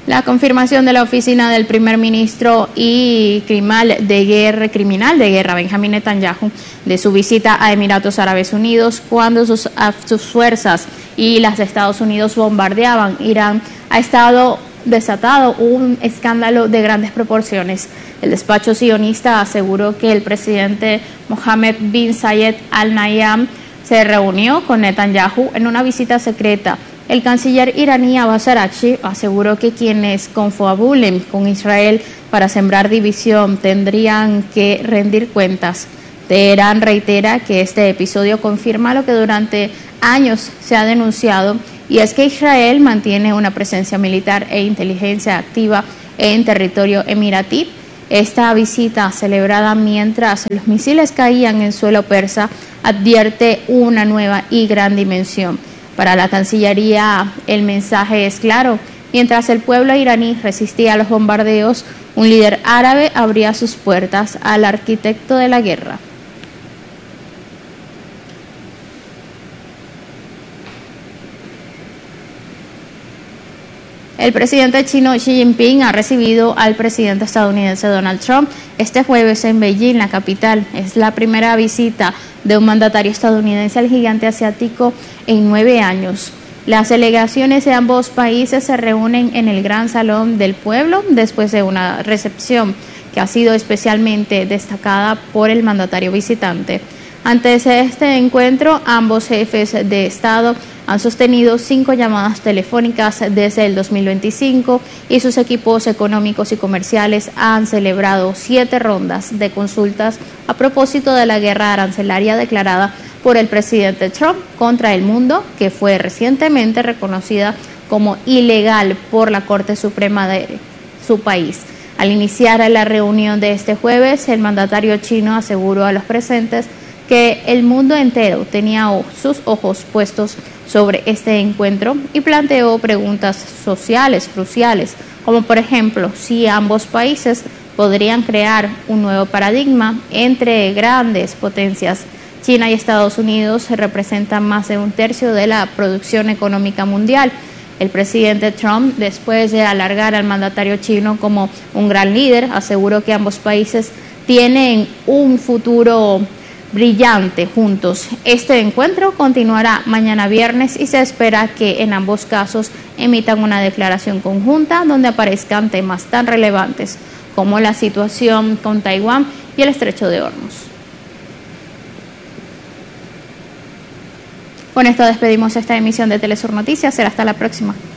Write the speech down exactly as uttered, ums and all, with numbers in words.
La confirmación de la oficina del primer ministro y criminal de guerra, criminal de guerra Benjamín Netanyahu de su visita a Emiratos Árabes Unidos cuando sus, sus fuerzas y las de Estados Unidos bombardeaban Irán ha estado desatado un escándalo de grandes proporciones. El despacho sionista aseguró que el presidente Mohammed bin Zayed Al Nahyan se reunió con Netanyahu en una visita secreta. El canciller iraní Abbas Araghchi aseguró que quienes confabulen con Israel para sembrar división tendrían que rendir cuentas. Teherán reitera que este episodio confirma lo que durante años se ha denunciado, y es que Israel mantiene una presencia militar e inteligencia activa en territorio emiratí. Esta visita, celebrada mientras los misiles caían en suelo persa, advierte una nueva y gran dimensión. Para la Cancillería, el mensaje es claro. Mientras el pueblo iraní resistía a los bombardeos, un líder árabe abría sus puertas al arquitecto de la guerra. El presidente chino Xi Jinping ha recibido al presidente estadounidense Donald Trump este jueves en Beijing, la capital. Es la primera visita de un mandatario estadounidense al gigante asiático en nueve años. Las delegaciones de ambos países se reúnen en el Gran Salón del Pueblo después de una recepción que ha sido especialmente destacada por el mandatario visitante. Antes de este encuentro, ambos jefes de Estado han sostenido cinco llamadas telefónicas desde el dos mil veinticinco y sus equipos económicos y comerciales han celebrado siete rondas de consultas a propósito de la guerra arancelaria declarada por el presidente Trump contra el mundo, que fue recientemente reconocida como ilegal por la Corte Suprema de su país. Al iniciar la reunión de este jueves, el mandatario chino aseguró a los presentes que el mundo entero tenía sus ojos puestos sobre este encuentro y planteó preguntas sociales cruciales, como por ejemplo si ambos países podrían crear un nuevo paradigma entre grandes potencias. China y Estados Unidos representan más de un tercio de la producción económica mundial. El presidente Trump, después de alargar al mandatario chino como un gran líder, aseguró que ambos países tienen un futuro brillante juntos. Este encuentro continuará mañana viernes y se espera que en ambos casos emitan una declaración conjunta donde aparezcan temas tan relevantes como la situación con Taiwán y el Estrecho de Hormuz. Con esto despedimos esta emisión de Telesur Noticias. Será hasta la próxima.